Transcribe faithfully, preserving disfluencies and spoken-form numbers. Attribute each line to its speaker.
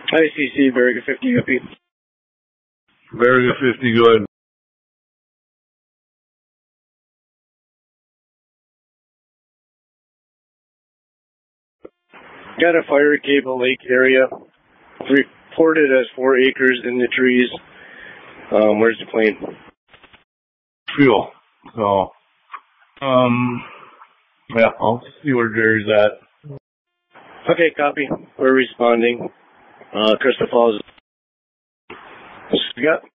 Speaker 1: Hi, C C, Veriga fifty, copy.
Speaker 2: Veriga fifty, go ahead.
Speaker 1: Got a fire at Cable Lake area. Reported as four acres in the trees. Um, where's the plane?
Speaker 2: Fuel. So, um, yeah, I'll see where Jerry's at.
Speaker 1: Okay, copy. We're responding. Uh, Crystal Falls. What you got?